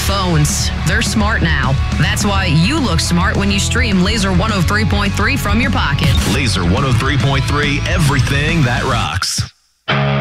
phones. They're smart now. That's why you look smart when you stream Laser 103.3 from your pocket. Laser 103.3, everything that rocks.